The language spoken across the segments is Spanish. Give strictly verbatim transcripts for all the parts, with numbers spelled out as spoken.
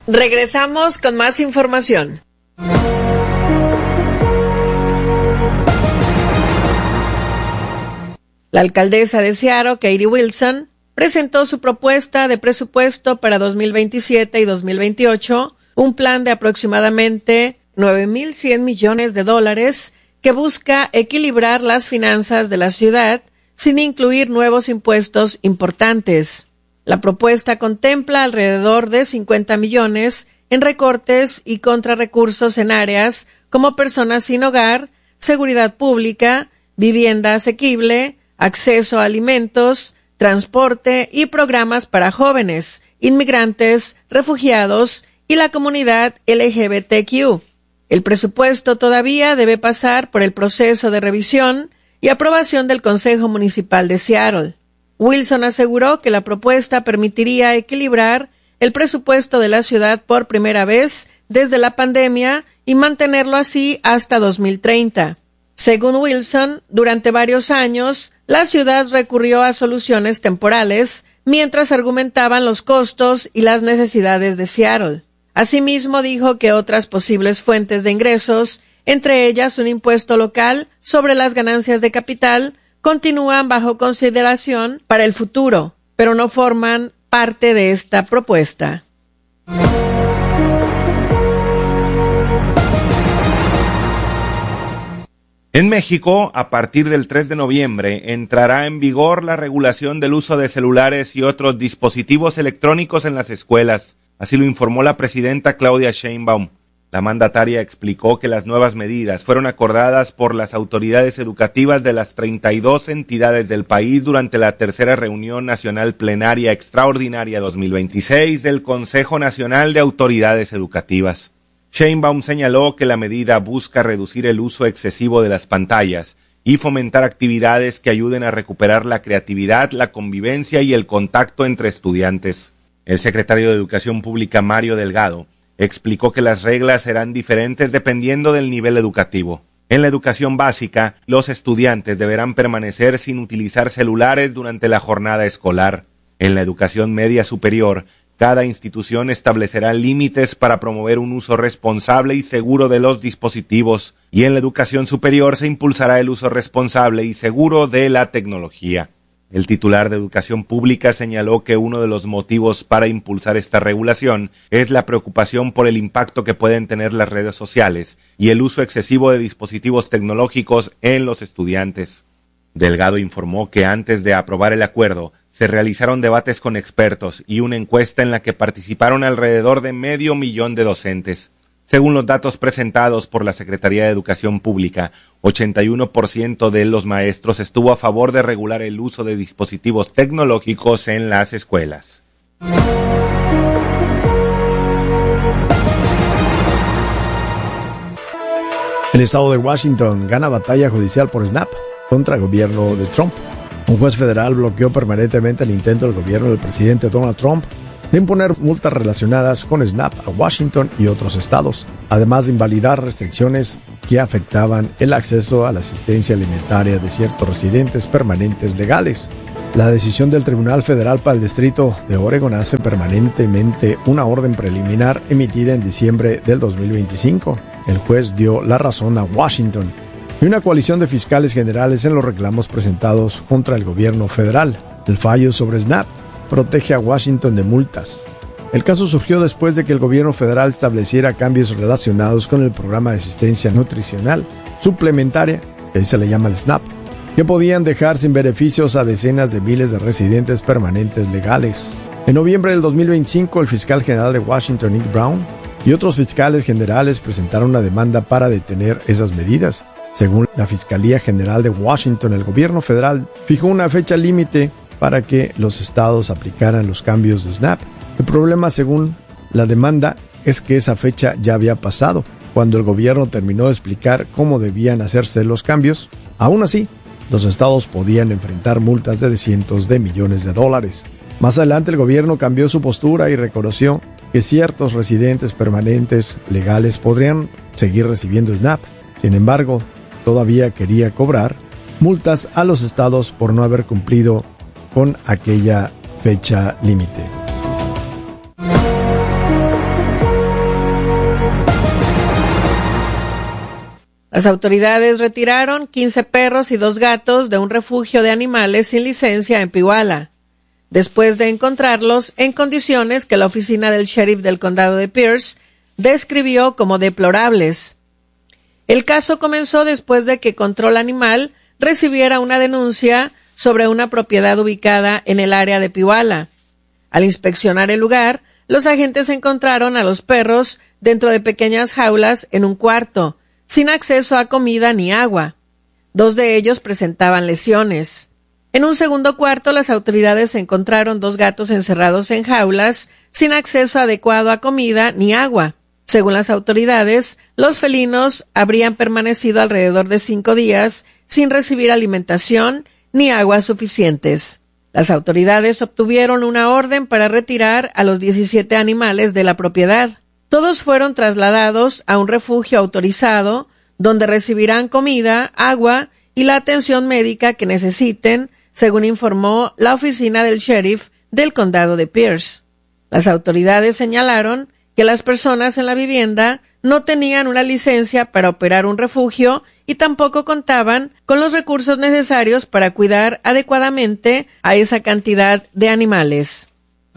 Regresamos con más información. La alcaldesa de Seattle, Katie Wilson, presentó su propuesta de presupuesto para dos mil veintisiete y dos mil veintiocho, un plan de aproximadamente nueve mil cien millones de dólares que busca equilibrar las finanzas de la ciudad sin incluir nuevos impuestos importantes. La propuesta contempla alrededor de cincuenta millones en recortes y contrarrecursos en áreas como personas sin hogar, seguridad pública, vivienda asequible, acceso a alimentos, transporte y programas para jóvenes, inmigrantes, refugiados y la comunidad L G B T Q. El presupuesto todavía debe pasar por el proceso de revisión y aprobación del Consejo Municipal de Seattle. Wilson aseguró que la propuesta permitiría equilibrar el presupuesto de la ciudad por primera vez desde la pandemia y mantenerlo así hasta dos mil treinta. Según Wilson, durante varios años, la ciudad recurrió a soluciones temporales mientras argumentaban los costos y las necesidades de Seattle. Asimismo, dijo que otras posibles fuentes de ingresos, entre ellas un impuesto local sobre las ganancias de capital, continúan bajo consideración para el futuro, pero no forman parte de esta propuesta. En México, a partir del tres de noviembre, entrará en vigor la regulación del uso de celulares y otros dispositivos electrónicos en las escuelas. Así lo informó la presidenta Claudia Sheinbaum. La mandataria explicó que las nuevas medidas fueron acordadas por las autoridades educativas de las treinta y dos entidades del país durante la tercera reunión nacional plenaria extraordinaria dos mil veintiséis del Consejo Nacional de Autoridades Educativas. Sheinbaum señaló que la medida busca reducir el uso excesivo de las pantallas y fomentar actividades que ayuden a recuperar la creatividad, la convivencia y el contacto entre estudiantes. El secretario de Educación Pública, Mario Delgado, explicó que las reglas serán diferentes dependiendo del nivel educativo. En la educación básica, los estudiantes deberán permanecer sin utilizar celulares durante la jornada escolar. En la educación media superior, cada institución establecerá límites para promover un uso responsable y seguro de los dispositivos, y en la educación superior se impulsará el uso responsable y seguro de la tecnología. El titular de Educación Pública señaló que uno de los motivos para impulsar esta regulación es la preocupación por el impacto que pueden tener las redes sociales y el uso excesivo de dispositivos tecnológicos en los estudiantes. Delgado informó que antes de aprobar el acuerdo, se realizaron debates con expertos y una encuesta en la que participaron alrededor de medio millón de docentes. Según los datos presentados por la Secretaría de Educación Pública, ochenta y uno por ciento de los maestros estuvo a favor de regular el uso de dispositivos tecnológicos en las escuelas. El estado de Washington gana batalla judicial por Snap contra el gobierno de Trump. Un juez federal bloqueó permanentemente el intento del gobierno del presidente Donald Trump de imponer multas relacionadas con Snap a Washington y otros estados, además de invalidar restricciones que afectaban el acceso a la asistencia alimentaria de ciertos residentes permanentes legales. La decisión del Tribunal Federal para el Distrito de Oregon hace permanentemente una orden preliminar emitida en diciembre del dos mil veinticinco. El juez dio la razón a Washington y una coalición de fiscales generales en los reclamos presentados contra el gobierno federal. El fallo sobre Snap protege a Washington de multas. El caso surgió después de que el gobierno federal estableciera cambios relacionados con el programa de asistencia nutricional suplementaria, que se le llama el SNAP, que podían dejar sin beneficios a decenas de miles de residentes permanentes legales. En noviembre del dos mil veinticinco, el fiscal general de Washington, Nick Brown, y otros fiscales generales presentaron una demanda para detener esas medidas. Según la Fiscalía General de Washington, el gobierno federal fijó una fecha límite para que los estados aplicaran los cambios de SNAP. El problema, según la demanda, es que esa fecha ya había pasado. Cuando el gobierno terminó de explicar cómo debían hacerse los cambios, aún así, los estados podían enfrentar multas de cientos de millones de dólares. Más adelante, el gobierno cambió su postura y reconoció que ciertos residentes permanentes legales podrían seguir recibiendo SNAP. Sin embargo, todavía quería cobrar multas a los estados por no haber cumplido con aquella fecha límite. Las autoridades retiraron quince perros y dos gatos de un refugio de animales sin licencia en Puyallup, después de encontrarlos en condiciones que la oficina del sheriff del condado de Pierce describió como deplorables. El caso comenzó después de que Control Animal recibiera una denuncia sobre una propiedad ubicada en el área de Puyallup. Al inspeccionar el lugar, los agentes encontraron a los perros dentro de pequeñas jaulas en un cuarto, sin acceso a comida ni agua. Dos de ellos presentaban lesiones. En un segundo cuarto, las autoridades encontraron dos gatos encerrados en jaulas, sin acceso adecuado a comida ni agua. Según las autoridades, los felinos habrían permanecido alrededor de cinco días sin recibir alimentación ni agua suficientes. Las autoridades obtuvieron una orden para retirar a los diecisiete animales de la propiedad. Todos fueron trasladados a un refugio autorizado, donde recibirán comida, agua y la atención médica que necesiten, según informó la oficina del sheriff del condado de Pierce. Las autoridades señalaron que las personas en la vivienda no tenían una licencia para operar un refugio y tampoco contaban con los recursos necesarios para cuidar adecuadamente a esa cantidad de animales.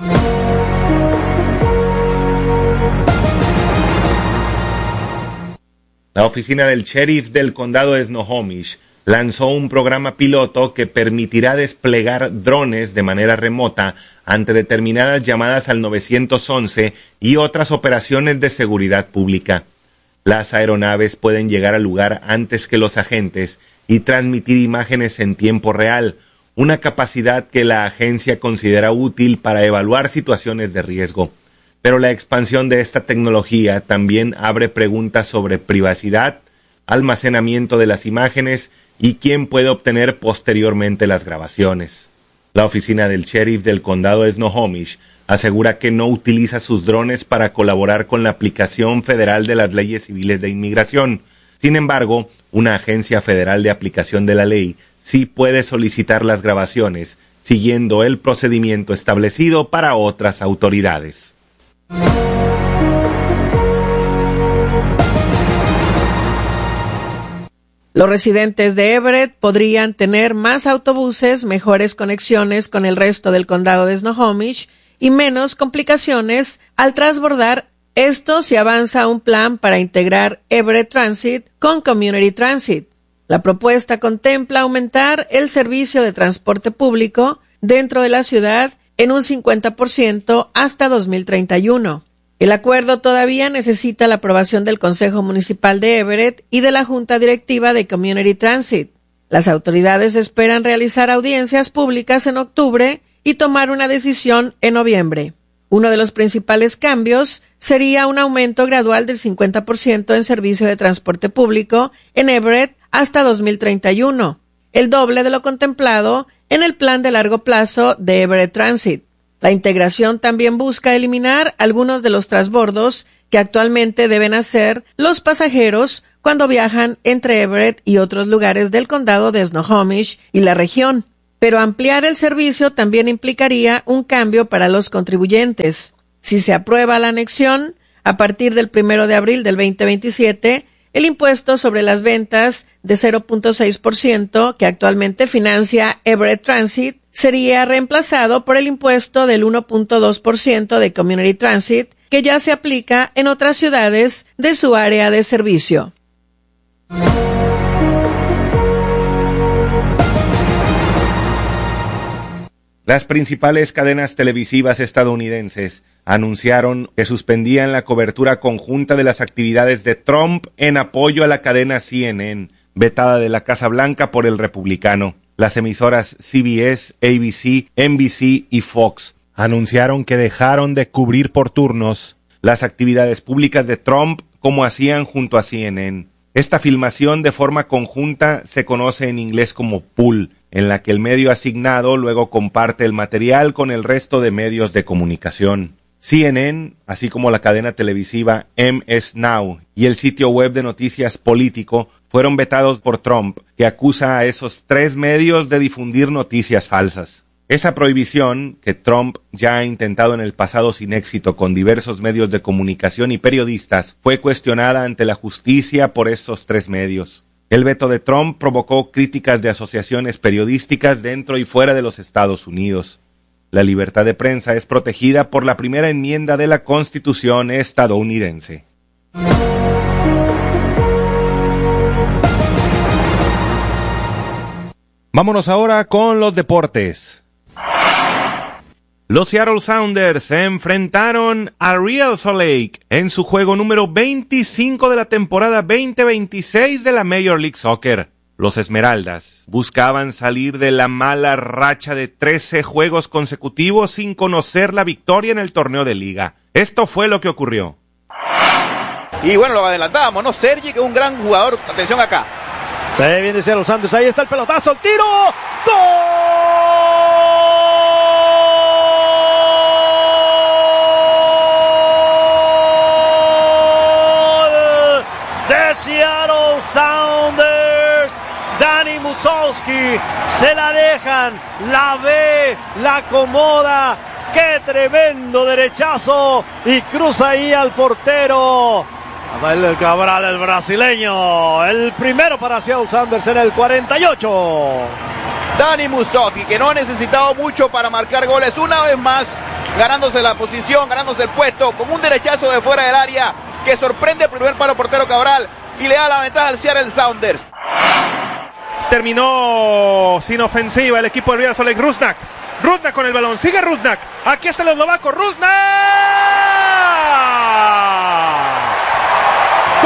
La oficina del sheriff del condado de Snohomish lanzó un programa piloto que permitirá desplegar drones de manera remota ante determinadas llamadas al nueve once y otras operaciones de seguridad pública. Las aeronaves pueden llegar al lugar antes que los agentes y transmitir imágenes en tiempo real, una capacidad que la agencia considera útil para evaluar situaciones de riesgo. Pero la expansión de esta tecnología también abre preguntas sobre privacidad, almacenamiento de las imágenes y quién puede obtener posteriormente las grabaciones. La oficina del sheriff del condado de Snohomish asegura que no utiliza sus drones para colaborar con la aplicación federal de las leyes civiles de inmigración. Sin embargo, una agencia federal de aplicación de la ley sí puede solicitar las grabaciones, siguiendo el procedimiento establecido para otras autoridades. Los residentes de Everett podrían tener más autobuses, mejores conexiones con el resto del condado de Snohomish y menos complicaciones al transbordar esto si avanza un plan para integrar Everett Transit con Community Transit. La propuesta contempla aumentar el servicio de transporte público dentro de la ciudad en un cincuenta por ciento hasta dos mil treinta y uno. El acuerdo todavía necesita la aprobación del Consejo Municipal de Everett y de la Junta Directiva de Community Transit. Las autoridades esperan realizar audiencias públicas en octubre y tomar una decisión en noviembre. Uno de los principales cambios sería un aumento gradual del cincuenta por ciento en servicio de transporte público en Everett hasta dos mil treinta y uno, el doble de lo contemplado en el plan de largo plazo de Everett Transit. La integración también busca eliminar algunos de los transbordos que actualmente deben hacer los pasajeros cuando viajan entre Everett y otros lugares del condado de Snohomish y la región. Pero ampliar el servicio también implicaría un cambio para los contribuyentes. Si se aprueba la anexión, a partir del primero de abril del veinte veintisiete, el impuesto sobre las ventas de cero punto seis por ciento que actualmente financia Everett Transit sería reemplazado por el impuesto del uno punto dos por ciento de Community Transit, que ya se aplica en otras ciudades de su área de servicio. Las principales cadenas televisivas estadounidenses anunciaron que suspendían la cobertura conjunta de las actividades de Trump en apoyo a la cadena C N N, vetada de la Casa Blanca por el republicano. Las emisoras C B S, A B C, N B C y Fox anunciaron que dejaron de cubrir por turnos las actividades públicas de Trump como hacían junto a C N N. Esta filmación de forma conjunta se conoce en inglés como pool, en la que el medio asignado luego comparte el material con el resto de medios de comunicación. C N N, así como la cadena televisiva M S Now y el sitio web de noticias Político, fueron vetados por Trump, que acusa a esos tres medios de difundir noticias falsas. Esa prohibición, que Trump ya ha intentado en el pasado sin éxito con diversos medios de comunicación y periodistas, fue cuestionada ante la justicia por estos tres medios. El veto de Trump provocó críticas de asociaciones periodísticas dentro y fuera de los Estados Unidos. La libertad de prensa es protegida por la primera enmienda de la Constitución estadounidense. Vámonos ahora con los deportes. Los Seattle Sounders se enfrentaron a Real Salt Lake en su juego número veinticinco de la temporada veinte veintiséis de la Major League Soccer. Los Esmeraldas buscaban salir de la mala racha de trece juegos consecutivos sin conocer la victoria en el torneo de liga. Esto fue lo que ocurrió. Y bueno, lo adelantábamos, ¿no? Sergi, que es un gran jugador. Atención acá. Se ve bien de Seattle Sounders. Ahí está el pelotazo, el tiro. ¡Gol! De Seattle Sounders. Danny Mussolski se la dejan, la ve, la acomoda. ¡Qué tremendo derechazo! Y cruza ahí al portero. Abel Cabral, el brasileño. El primero para Seattle Sounders en el cuarenta y ocho. Danny Mussolski, que no ha necesitado mucho para marcar goles, una vez más ganándose la posición, ganándose el puesto, con un derechazo de fuera del área que sorprende el primer palo portero Cabral y le da la ventaja al Seattle Sounders. Terminó sin ofensiva el equipo de Real Salt Lake. Rusnak, Rusnak con el balón, sigue Rusnak, aquí está el eslovaco, Rusnak.